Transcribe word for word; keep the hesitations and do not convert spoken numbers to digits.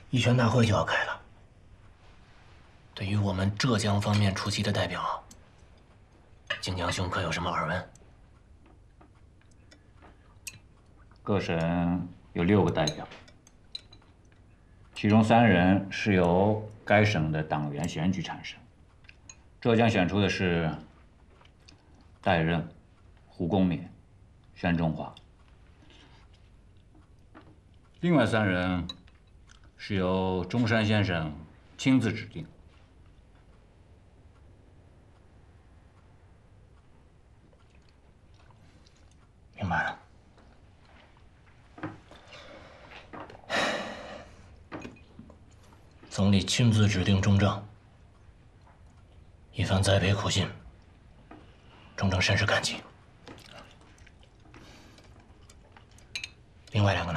议权大会就要开了。对于我们浙江方面出席的代表，荆江兄可有什么耳闻？ 各省有六个代表，其中三人是由该省的党员选举产生。浙江选出的是戴任、胡公冕、宣中华。另外三人是由中山先生亲自指定。 明白了。总理亲自指定中正，一番栽培苦心，中正甚是感激。另外两个呢？